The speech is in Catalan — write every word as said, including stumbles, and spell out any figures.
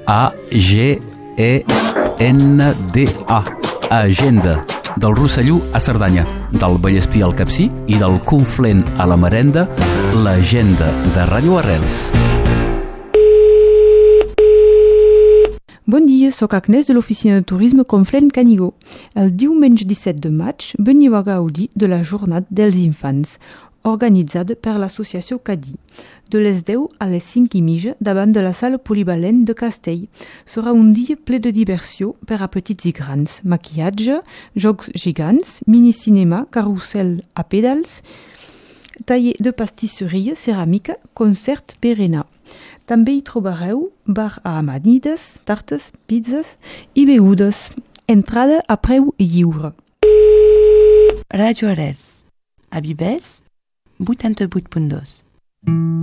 A G E N D A. Agenda. Del Rosselló a Cerdanya, del Vallespir al Capcir i del Conflent a la Marenda, l'agenda de Ràdio Arrels. Bon dia, soc Agnès de l'Oficina de Turisme Conflent Canigó. El diumenge disset de maig veniu a gaudir de la Jornada dels Infants, organitzada per l'associació Cadí. De les deu a les cinc i mitja davant de la sala polivalent de Castell. Serà un dia ple de diversió per a petits i grans. Maquillatge, jocs gegants, minicinema, carrusel a pedals, taller de pastisseria, ceràmica, concert berenar. També hi trobareu bar a amanides, tartes, pizzas i begudes. Entrada a preu lliure. Ràdio Arrels, a Vives, vuitanta-vuit punt dos.